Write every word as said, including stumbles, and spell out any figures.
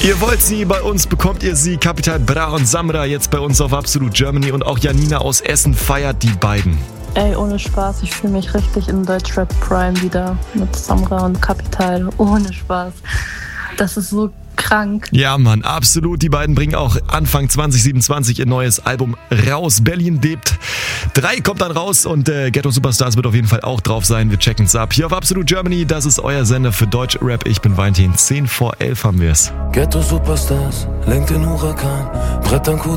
Ihr wollt sie, bei uns bekommt ihr sie. Capital Bra und Samra jetzt bei uns auf Absolut Germany und auch Janina aus Essen feiert die beiden. Ey, ohne Spaß, ich fühle mich richtig in Deutschrap Prime wieder mit Samra und Capital. Ohne Spaß. Das ist so krank. Ja, Mann, absolut. Die beiden bringen auch Anfang zwanzig siebenundzwanzig ihr neues Album raus. Berlin lebt. Drei kommt dann raus und äh, Ghetto Superstars wird auf jeden Fall auch drauf sein. Wir checken's ab. Hier auf Absolut Germany, das ist euer Sender für Deutschrap. Ich bin Valentin. zehn vor elf haben wir's. Ghetto Superstars, lenkt den Hurakan, Brettern